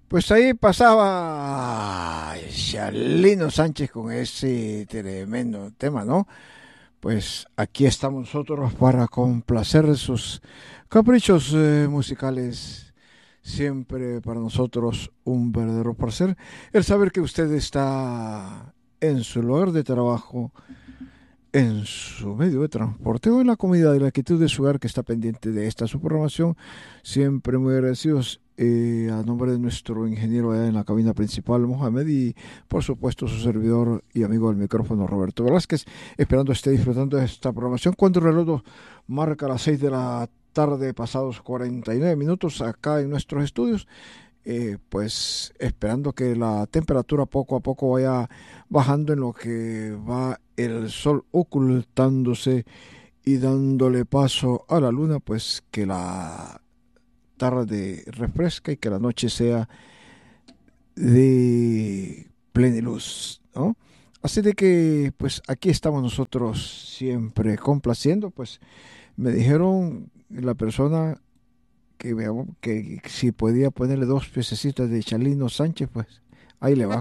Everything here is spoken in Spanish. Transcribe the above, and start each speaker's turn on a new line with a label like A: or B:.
A: Pues ahí pasaba Chalino Sánchez con ese tremendo tema, ¿no? Pues aquí estamos nosotros para complacer sus caprichos musicales. Siempre para nosotros un verdadero placer el saber que usted está en su lugar de trabajo, en su medio de transporte o en la comodidad y la quietud de su hogar que está pendiente de esta su programación. Siempre muy agradecidos a nombre de nuestro ingeniero allá en la cabina principal, Mohamed, y por supuesto su servidor y amigo del micrófono, Roberto Velázquez, esperando esté disfrutando de esta programación cuando el reloj marca las 6 de la tarde, pasados 49 minutos acá en nuestros estudios. Pues esperando que la temperatura poco a poco vaya bajando en lo que va el sol ocultándose y dándole paso a la luna, pues que la tarde refresca y que la noche sea de plena luz, ¿no? Así de que pues aquí estamos nosotros siempre complaciendo, pues me dijeron la persona que si podía ponerle dos piececitas de Chalino Sánchez, pues ahí le va.